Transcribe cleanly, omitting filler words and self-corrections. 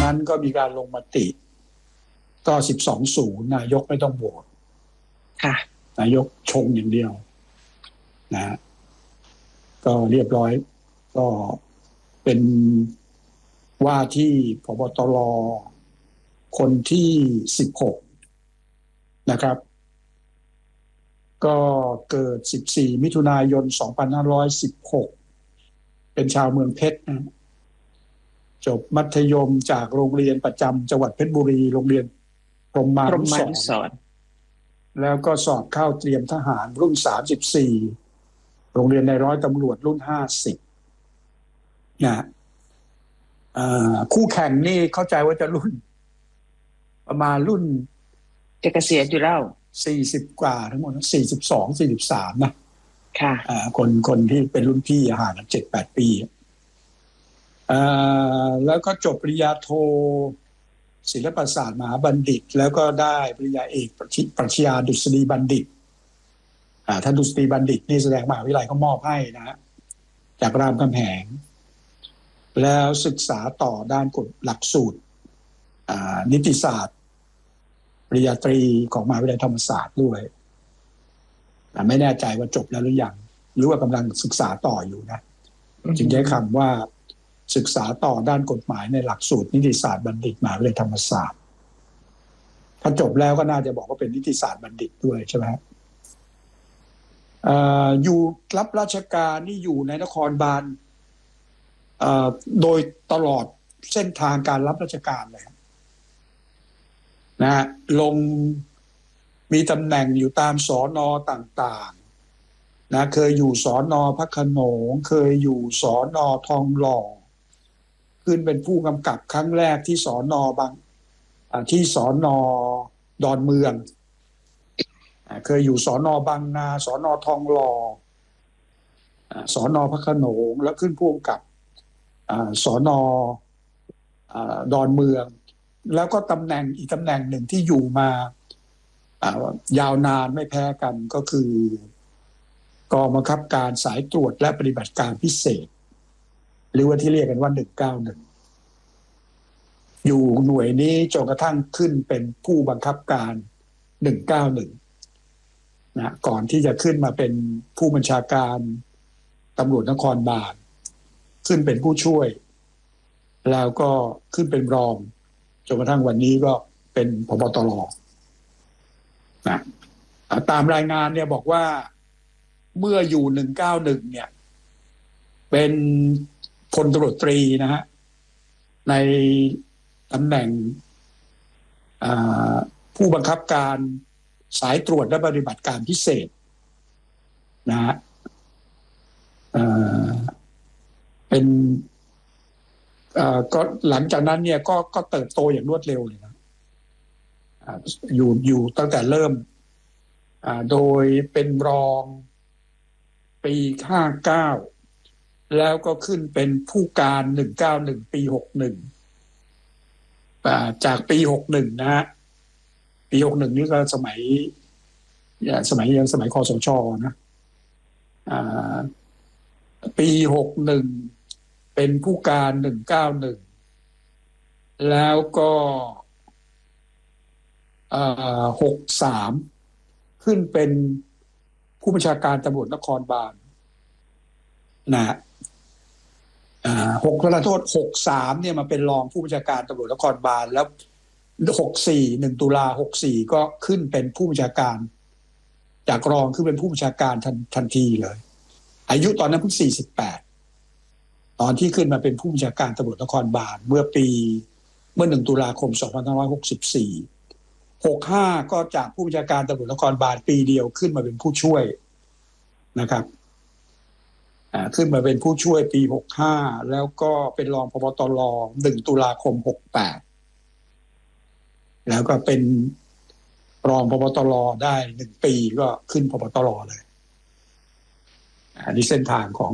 นั้นก็มีการลงมติก็12-0นายกไม่ต้องโหวตนายกชงอย่างเดียวนะก็เรียบร้อยก็เป็นว่าที่ผบ.ตร.คนที่16นะครับก็เกิด14มิถุนายน2516เป็นชาวเมืองเพชรนะจบมัธยมจากโรงเรียนประจำจังหวัดเพชรบุรีโรงเรียนพรหมานุสรณ์แล้วก็สอบเข้าเตรียมทหารรุ่น34โรงเรียนในร้อยตำรวจรุ่น50นะคู่แข่งนี่เข้าใจว่าจะรุ่นประมาณรุ่นจะเกษียณอยู่แล้ว 40กว่าทั้งหมด42 43นะค่ะคนที่เป็นรุ่นพี่ห่างกัน 7-8 ปีแล้วก็จบปริญญาโทศิลปศาสตร์มหาบัณฑิตแล้วก็ได้ปริญญาเอกปรัชญาดุษฎีบัณฑิตท่านดุษฎีบัณฑิตนี่แสดงมหาวิทยาลัยเขามอบให้นะจากรามคำแหงแล้วศึกษาต่อด้านกฎหลักสูตรนิติศาสตร์ปริญญาตรีของมหาวิทยาลัยธรรมศาสตร์ด้วยไม่แน่ใจว่าจบแล้วหรือยังหรือว่ากำลังศึกษาต่ออยู่นะจึงใช้คำว่าศึกษาต่อด้านกฎหมายในหลักสูตรนิติศาสตร์บัณฑิตมหาวิทยาลัยธรรมศาสตร์ถ้าจบแล้วก็น่าจะบอกว่าเป็นนิติศาสตร์บัณฑิตด้วยใช่ไหมอยู่รับราชการนี่อยู่ในนครบาลโดยตลอดเส้นทางการรับราชการเลยนะลงมีตำแหน่งอยู่ตามสน.ต่างๆนะเคยอยู่สน.พระโขนงเคยอยู่สน.ทองหล่อขึ้นเป็นผู้กำกับครั้งแรกที่สน.ที่สน.ดอนเมืองเคยอยู่สน.บางนาสน.ทองหล่อสน.พระโขนงแล้วขึ้นผู้กำกับสน.ดอนเมืองแล้วก็ตำแหน่งอีกตำแหน่งหนึ่งที่อยู่มายาวนานไม่แพ้กันก็คือกองบังคับการสายตรวจและปฏิบัติการพิเศษหรือว่าที่เรียกกันว่า191อยู่หน่วยนี้จนกระทั่งขึ้นเป็นผู้บังคับการ191นะก่อนที่จะขึ้นมาเป็นผู้บัญชาการตำรวจนครบาลขึ้นเป็นผู้ช่วยแล้วก็ขึ้นเป็นรองจนกระทั่งวันนี้ก็เป็นผบ.ตร.นะตามรายงานเนี่ยบอกว่าเมื่ออยู่191เนี่ยเป็นพลตำรวจตรีนะฮะในตำแหน่งผู้บังคับการสายตรวจและปฏิบัติการพิเศษนะฮะเป็นก็หลังจากนั้นเนี่ยก็เติบโตอย่างรวดเร็วเลยนะอยู่ตั้งแต่เริ่มโดยเป็นรองปี59แล้วก็ขึ้นเป็นผู้การ191ปี61จากปี61นะฮะปี61นี่ก็สมัยยังสมัยคสช.นะปี61เป็นผู้การ191แล้วก็63ขึ้นเป็นผู้บัญชาการตำรวจนครบาลนะ63เนี่ยมาเป็นรองผู้บัญชาการตำรวจนครบาลแล้ว1 ตุลา64ก็ขึ้นเป็นผู้บัญชาการจากรองขึ้นเป็นผู้บัญชาการทันทีเลยอายุตอนนั้นเพิ่ง48ตอนที่ขึ้นมาเป็นผู้บัญชาการตำรวจนครบาลเมื่อ1 ตุลาคม2564 65ก็จากผู้บัญชาการตำรวจนครบาลปีเดียวขึ้นมาเป็นผู้ช่วยนะครับขึ้นมาเป็นผู้ช่วยปี65แล้วก็เป็นรองผบ.ตร. 1 ตุลาคม68แล้วก็เป็นรองผบ.ตร.ได้1 ปีก็ขึ้นผบ.ตร. เลยอันนี้เส้นทางของ